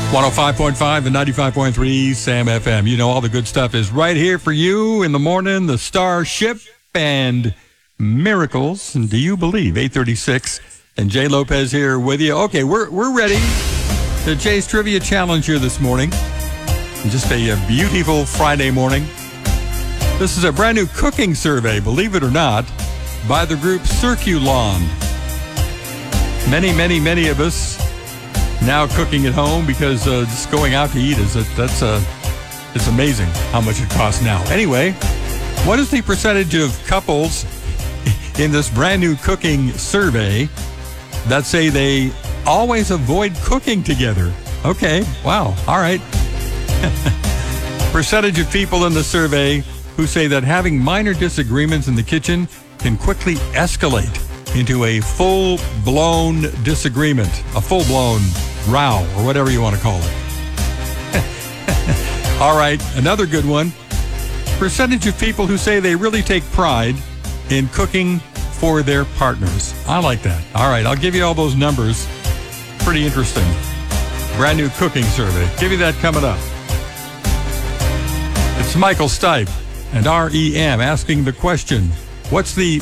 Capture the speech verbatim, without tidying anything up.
one oh five point five and ninety-five point three Sam F M. You know, all the good stuff is right here for you in the morning. The Starship and Miracles. And do you believe? eight thirty-six. And Jay Lopez here with you. Okay, we're we're ready to Jay's Trivia Challenge here this morning. Just a, a beautiful Friday morning. This is a brand new cooking survey, believe it or not, by the group Circulon. Many, many, many of us now cooking at home because uh, just going out to eat is a, that's a, it's amazing how much it costs now. Anyway, what is the percentage of couples in this brand new cooking survey that say they always avoid cooking together? Okay, wow, all right. Percentage of people in the survey who say that having minor disagreements in the kitchen can quickly escalate into a full-blown disagreement, a full-blown row, or whatever you want to call it. All right, another good one. Percentage of people who say they really take pride in cooking for their partners. I like that. All right, I'll give you all those numbers. Pretty interesting. Brand new cooking survey. Give you that coming up. It's Michael Stipe and R E M asking the question, what's the